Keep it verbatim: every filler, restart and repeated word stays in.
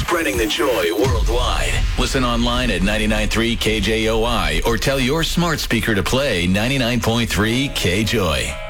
spreading the joy worldwide. Listen online at ninety-nine point three K J O I or tell your smart speaker to play ninety-nine point three K Joy.